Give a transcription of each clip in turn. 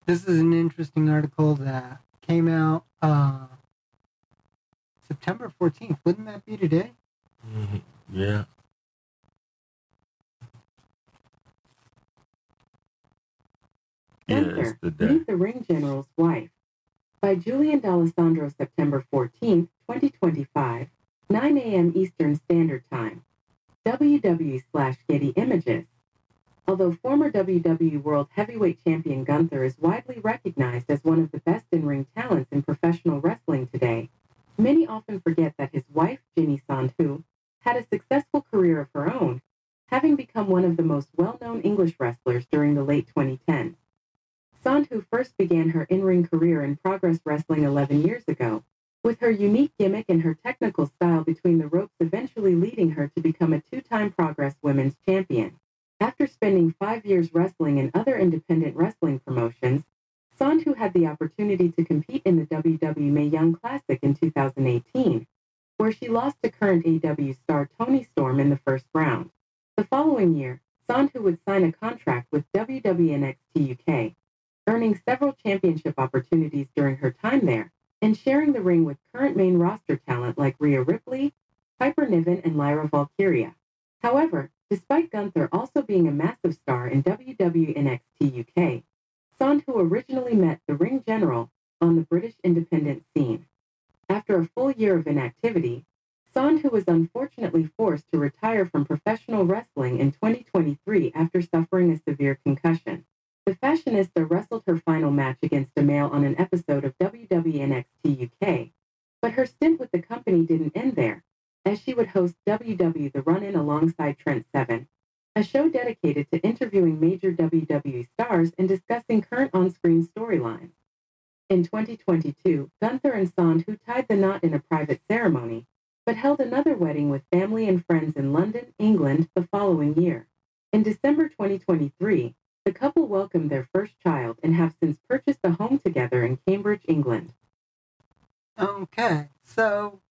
This is an interesting article that came out September 14th. Wouldn't that be today? Mm-hmm. Yeah. Gunther, Meet the Ring General's Wife, by Julian D'Alessandro, September 14th, 2025, 9 a.m. Eastern Standard Time. www.getty Images. Although former WWE World Heavyweight Champion Gunther is widely recognized as one of the best in-ring talents in professional wrestling today, many often forget that his wife, Jinny Sandhu, had a successful career of her own, having become one of the most well-known English wrestlers during the late 2010s. Sandhu first began her in-ring career in Progress Wrestling 11 years ago, with her unique gimmick and her technical style between the ropes eventually leading her to become a two-time Progress Women's Champion. After spending 5 years wrestling in other independent wrestling promotions, Sandhu had the opportunity to compete in the WWE Mae Young Classic in 2018, where she lost to current AEW star Toni Storm in the first round. The following year, Sandhu would sign a contract with WWE NXT UK, earning several championship opportunities during her time there, and sharing the ring with current main roster talent like Rhea Ripley, Piper Niven, and Lyra Valkyria. However, despite Gunther also being a massive star in WWE NXT UK, Sandhu originally met the Ring General on the British independent scene. After a full year of inactivity, Sandhu was unfortunately forced to retire from professional wrestling in 2023 after suffering a severe concussion. The fashionista wrestled her final match against a male on an episode of WWE NXT UK, but her stint with the company didn't end there, as she would host WW The Run-In alongside Trent Seven, a show dedicated to interviewing major WWE stars and discussing current on-screen storylines. In 2022, Gunther and Sandhu tied the knot in a private ceremony, but held another wedding with family and friends in London, England, the following year. In December 2023, the couple welcomed their first child and have since purchased a home together in Cambridge, England. Okay, so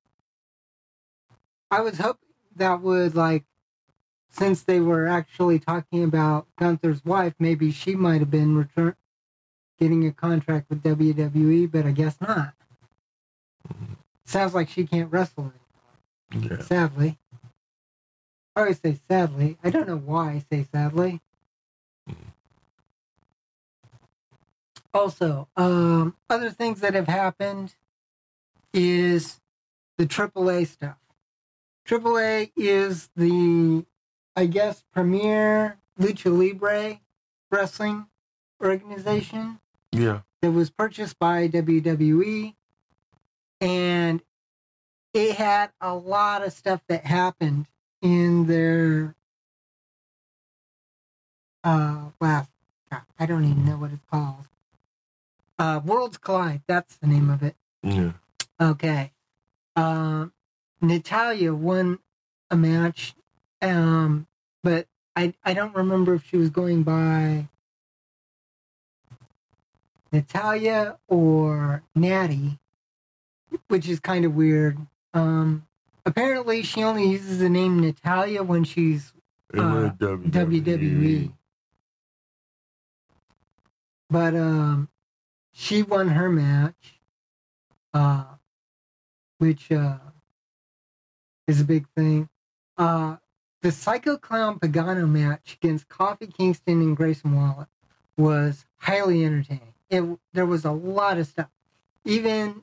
I was hoping that would, since they were actually talking about Gunther's wife, maybe she might have been getting a contract with WWE, but I guess not. Sounds like she can't wrestle anymore. Yeah. Sadly. I always say sadly. I don't know why I say sadly. Also, other things that have happened is the AAA stuff. AAA is the, I guess, premier Lucha Libre wrestling organization. Yeah. That was purchased by WWE. And it had a lot of stuff that happened in their, I don't even know what it's called. Worlds Collide, that's the name of it. Yeah. Okay. Natalya won a match, but I don't remember if she was going by Natalya or Natty, which is kind of weird. Apparently she only uses the name Natalya when she's WWE. But she won her match, which is a big thing. The Psycho Clown Pagano match against Kofi Kingston and Grayson Waller was highly entertaining. There was a lot of stuff. Even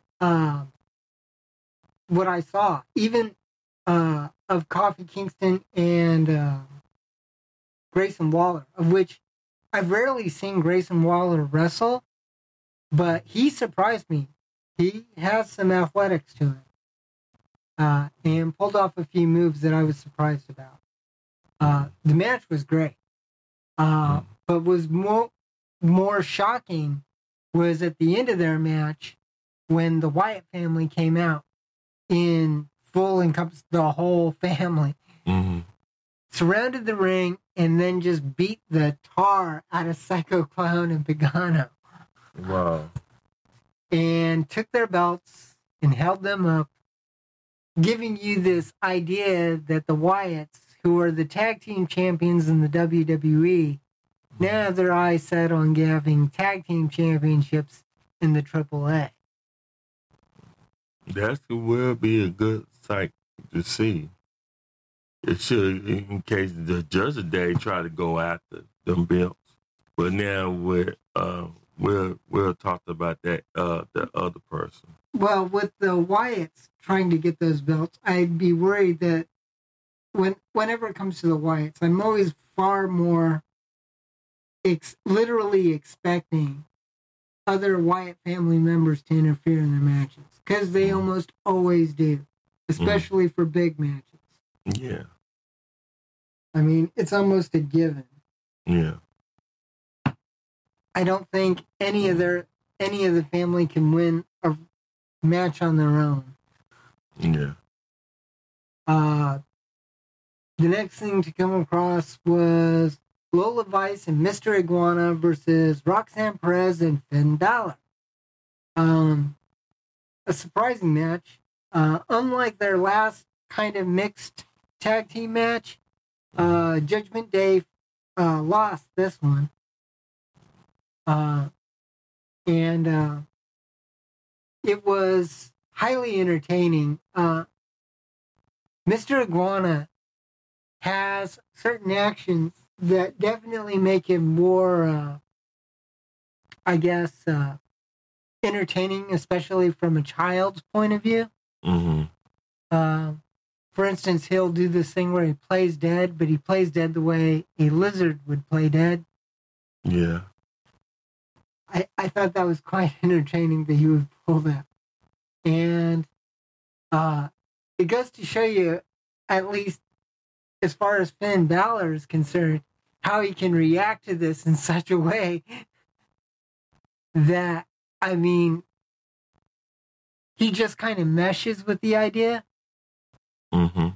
what I saw, even of Kofi Kingston and Grayson Waller, of which I've rarely seen Grayson Waller wrestle, but he surprised me. He has some athletics to him. And pulled off a few moves that I was surprised about. The match was great. But was more shocking was at the end of their match when the Wyatt family came out in full encompass the whole family. Mm-hmm. Surrounded the ring and then just beat the tar out of Psycho Clown and Pagano. Wow. And took their belts and held them up, giving you this idea that the Wyatts, who are the tag team champions in the WWE, now their eyes set on having tag team championships in the AAA. That will be a good sight to see. It should, in case the Judgment Day try to go after them belts. But now we'll talk about that the other person. Well, with the Wyatts trying to get those belts, I'd be worried that whenever it comes to the Wyatts, I'm always far more literally expecting other Wyatt family members to interfere in their matches, because they almost always do, especially for big matches. Yeah. I mean, it's almost a given. Yeah. I don't think any of the family can win a match on their own. Yeah. The next thing to come across was Lola Vice and Mr. Iguana versus Roxanne Perez and Finn Balor. A surprising match. Unlike their last kind of mixed tag team match, Judgment Day lost this one. And it was highly entertaining. Mr. Iguana has certain actions that definitely make him more, entertaining, especially from a child's point of view. Mm-hmm. For instance, he'll do this thing where he plays dead, but he plays dead the way a lizard would play dead. Yeah. I thought that was quite entertaining that he would pull that. And it goes to show you, at least as far as Finn Balor is concerned, how he can react to this in such a way that, I mean, he just kind of meshes with the idea. Mm-hmm.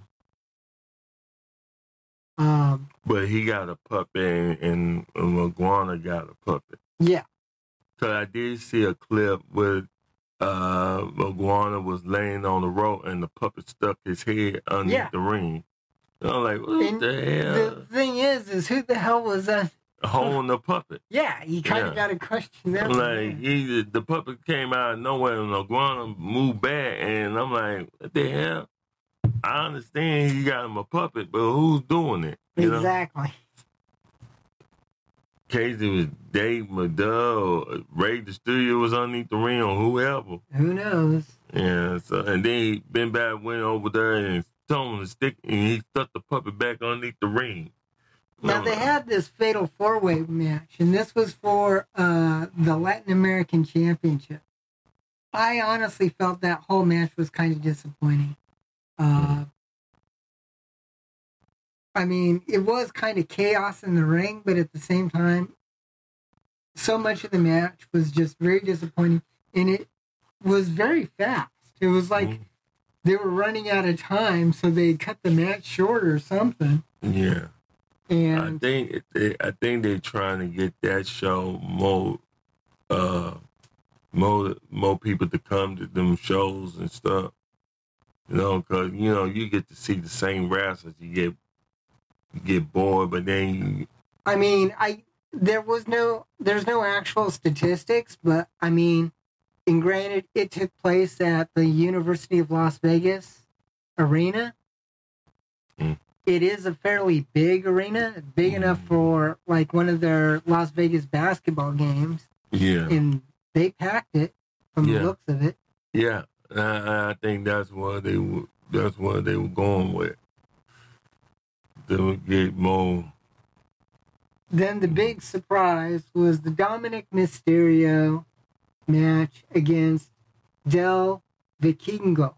But he got a puppet and Iguana got a puppet. Yeah. So I did see a clip where Iguana was laying on the rope and the puppet stuck his head underneath the ring. And I'm like, what the hell? The thing is who the hell was that? Holding the puppet. Yeah, you kind of got to question that. Like, the puppet came out of nowhere and Iguana moved back, and I'm like, what the hell? I understand he got him a puppet, but who's doing it? Exactly. Case it was Dave McDowell, Ray the Studio was underneath the ring, or whoever. Who knows? Yeah, so, and then he been back, went over there and told him to stick, and he stuck the puppet back underneath the ring. Now, they had this fatal four-way match, and this was for the Latin American Championship. I honestly felt that whole match was kind of disappointing. I mean, it was kind of chaos in the ring, but at the same time, so much of the match was just very disappointing, and it was very fast. It was like they were running out of time, so they cut the match short or something. Yeah. And I think they're trying to get that show more people to come to them shows and stuff. Because you get to see the same wrestlers. You get bored, but then there's no actual statistics, but I mean, and granted, it took place at the University of Las Vegas arena. It is a fairly big arena, big enough for like one of their Las Vegas basketball games. Yeah, and they packed it from the looks of it. Yeah, I think that's what they were going with. They would get more. Then the big surprise was the Dominic Mysterio match against Del Vikingo.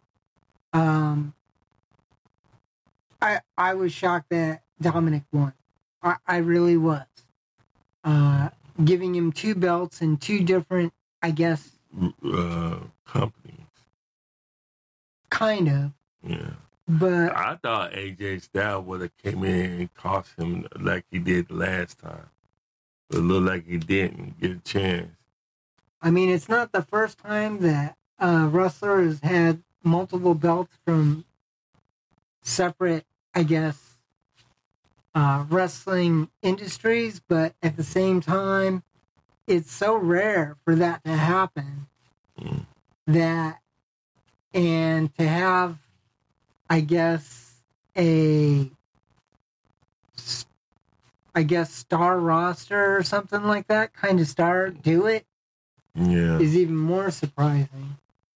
I was shocked that Dominic won. I really was. Giving him two belts and two different, I guess, companies. Kind of. Yeah. But I thought AJ Styles would have came in and cost him like he did the last time. It looked like he didn't get a chance. I mean, it's not the first time that a wrestler has had multiple belts from separate, I guess, wrestling industries, but at the same time, it's so rare for that to happen that, and to have, I guess, star roster or something like that kind of star do it is even more surprising.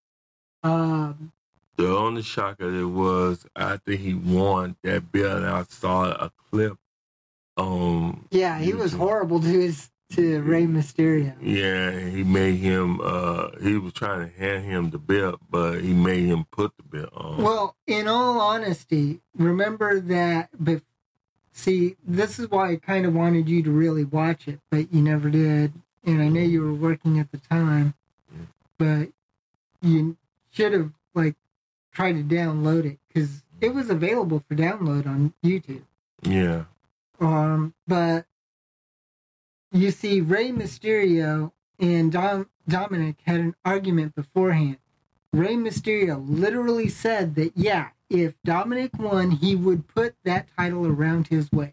The only shocker it was after he won that belt, I saw a clip. He was horrible to Rey Mysterio. Yeah, he made him. He was trying to hand him the belt, but he made him put the belt on. Well, in all honesty, remember that. See, this is why I kind of wanted you to really watch it, but you never did. And I know you were working at the time, but you should have tried to download it because it was available for download on YouTube. Yeah. But you see, Rey Mysterio and Dominic had an argument beforehand. Rey Mysterio literally said that, if Dominic won, he would put that title around his waist.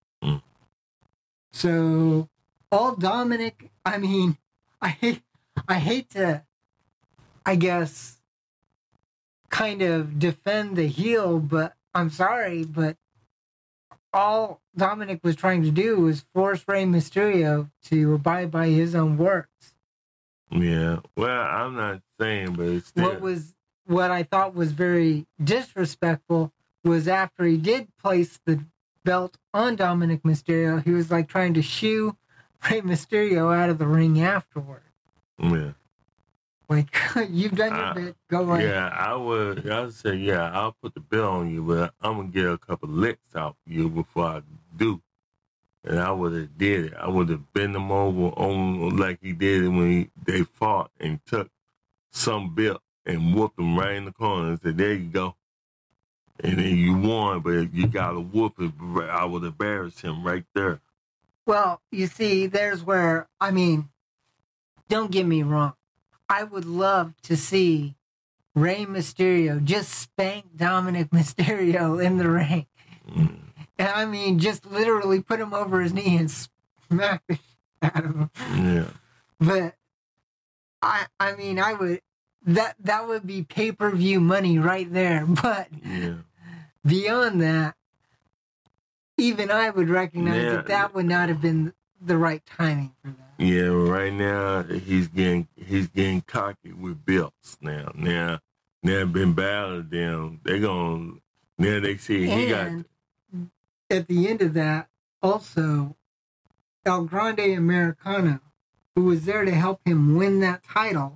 So, all Dominic, I mean, I hate to, I guess, kind of defend the heel, but I'm sorry, but all Dominic was trying to do was force Rey Mysterio to abide by his own words. Yeah, well, I'm not saying, but it's still... What I thought was very disrespectful was after he did place the belt on Dominic Mysterio, he was trying to shoo Rey Mysterio out of the ring afterward. Yeah. You've done your bit. Go ahead. Yeah, I would say, I'll put the belt on you, but I'm going to get a couple licks out you before I do. And I would have did it. I would have bent him over on like he did when they fought and took some belt and whooped him right in the corner and said, there you go. And then you won, but you got to whoop it. I would embarrass him right there. Well, you see, there's where, I mean, don't get me wrong. I would love to see Rey Mysterio just spank Dominic Mysterio in the ring. And I mean, just literally put him over his knee and smack the shit out of him. Yeah. But, I mean, I would... That would be pay-per-view money right there. But beyond that, even I would recognize that would not have been the right timing for that. Yeah, right now he's getting cocky with belts now. Now been battling them. They see he got. At the end of that, also, El Grande Americano, who was there to help him win that title,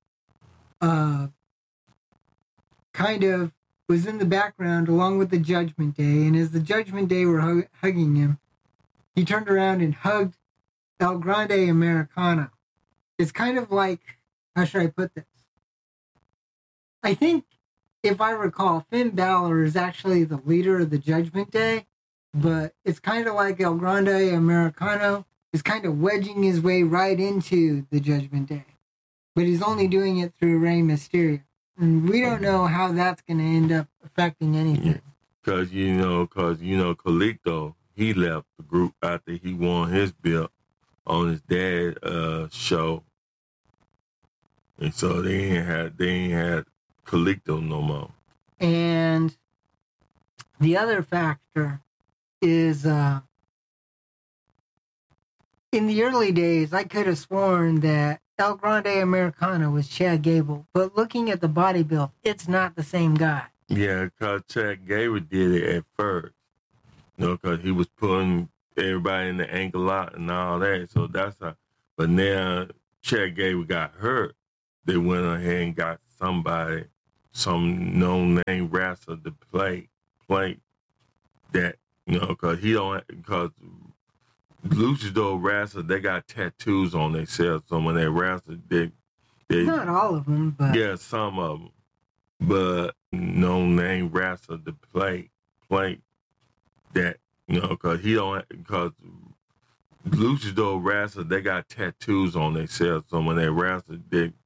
kind of was in the background along with the Judgment Day, and as the Judgment Day were hugging him, he turned around and hugged El Grande Americano. It's kind of like, how should I put this? I think, if I recall, Finn Balor is actually the leader of the Judgment Day, but it's kind of like El Grande Americano is kind of wedging his way right into the Judgment Day. But he's only doing it through Rey Mysterio. And we don't know how that's going to end up affecting anything. Because, Carlito, he left the group after he won his belt on his dad's show. And so they ain't had Carlito no more. And the other factor is, in the early days, I could have sworn that El Grande Americano was Chad Gable, but looking at the body build, it's not the same guy. Yeah, because Chad Gable did it at first. Because he was putting everybody in the ankle lock and all that. So that's how. But now Chad Gable got hurt. They went ahead and got somebody, some no-name wrestler to play that, because luchador wrestlers, they got tattoos on themselves. So when they wrestle, they not all of them, but yeah, some of them. But no name wrestler to play that, because luchador wrestlers, they got tattoos on themselves. So when they wrestle, they